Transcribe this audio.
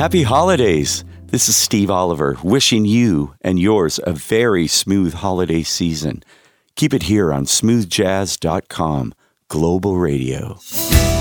Happy holidays! This is Steve Oliver, wishing you and yours a very smooth holiday season. Keep it here on smoothjazz.com, Global Radio.